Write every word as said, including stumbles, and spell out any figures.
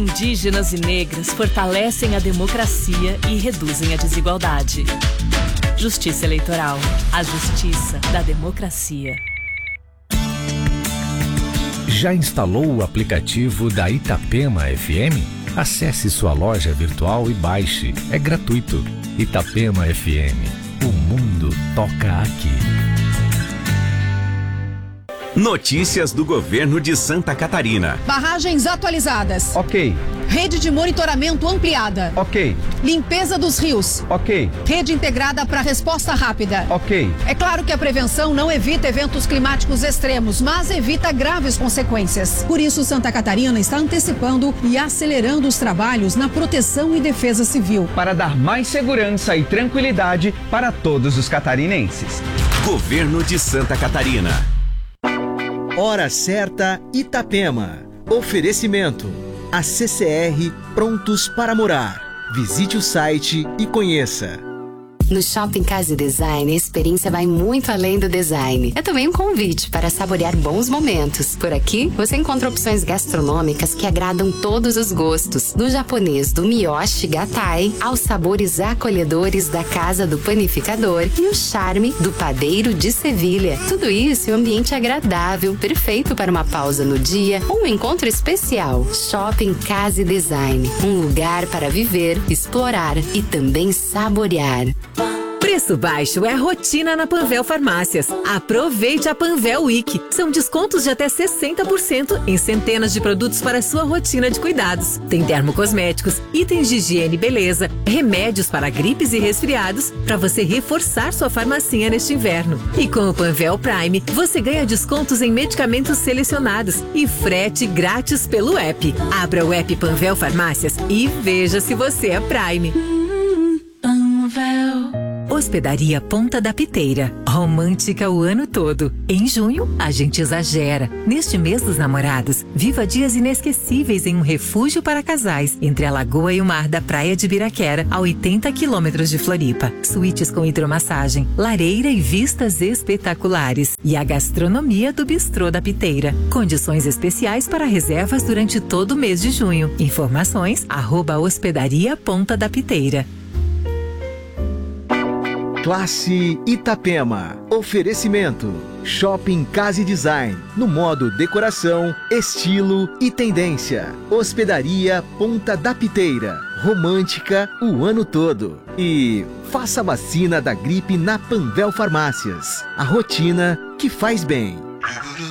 Indígenas e negras fortalecem a democracia e reduzem a desigualdade. Justiça Eleitoral. A justiça da democracia. Já instalou o aplicativo da Itapema F M? Acesse sua loja virtual e baixe. É gratuito. Itapema F M. O mundo toca aqui. Notícias do governo de Santa Catarina. Barragens atualizadas. Ok. Rede de monitoramento ampliada. Ok. Limpeza dos rios. Ok. Rede integrada para resposta rápida. Ok. É claro que a prevenção não evita eventos climáticos extremos, mas evita graves consequências. Por isso, Santa Catarina está antecipando e acelerando os trabalhos na proteção e defesa civil. Para dar mais segurança e tranquilidade para todos os catarinenses. Governo de Santa Catarina. Hora certa Itapema. Oferecimento. A C C R prontos para morar. Visite o site e conheça. No Shopping Casa e Design, a experiência vai muito além do design. É também um convite para saborear bons momentos. Por aqui, você encontra opções gastronômicas que agradam todos os gostos. Do japonês do Miyoshi Gatai, aos sabores acolhedores da Casa do Panificador e o charme do Padeiro de Sevilha. Tudo isso em um ambiente agradável, perfeito para uma pausa no dia ou um encontro especial. Shopping Casa e Design, um lugar para viver, explorar e também saborear. Preço baixo é rotina na Panvel Farmácias. Aproveite a Panvel Week. São descontos de até sessenta por cento em centenas de produtos para a sua rotina de cuidados. Tem dermocosméticos, itens de higiene e beleza, remédios para gripes e resfriados, para você reforçar sua farmacinha neste inverno. E com o Panvel Prime, você ganha descontos em medicamentos selecionados e frete grátis pelo app. Abra o app Panvel Farmácias e veja se você é Prime. Panvel. Hospedaria Ponta da Piteira. Romântica o ano todo. Em junho, a gente exagera. Neste mês dos namorados, viva dias inesquecíveis em um refúgio para casais, entre a lagoa e o mar da Praia de Biraquera, a oitenta quilômetros de Floripa. Suítes com hidromassagem, lareira e vistas espetaculares. E a gastronomia do Bistrô da Piteira. Condições especiais para reservas durante todo o mês de junho. Informações, arroba Hospedaria Ponta da Piteira. Classe Itapema. Oferecimento. Shopping Casa e Design. No modo decoração, estilo e tendência. Hospedaria Ponta da Piteira. Romântica o ano todo. E faça a vacina da gripe na Panvel Farmácias. A rotina que faz bem.